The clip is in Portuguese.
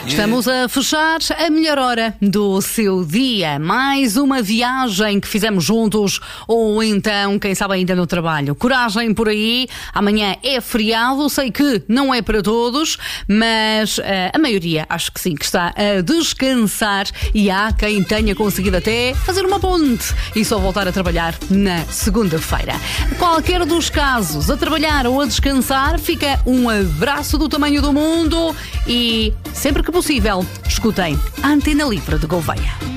Estamos a fechar a melhor hora do seu dia. Mais uma viagem que fizemos juntos, ou então, quem sabe, ainda no trabalho. Coragem por aí. Amanhã é feriado. Sei que não é para todos, mas a maioria, acho que sim, que está a descansar, e há quem tenha conseguido até fazer uma ponte e só voltar a trabalhar na segunda-feira. Qualquer dos casos, a trabalhar ou a descansar, fica um abraço do tamanho do mundo e, sempre que possível, escutem a Antena Livre de Gouveia.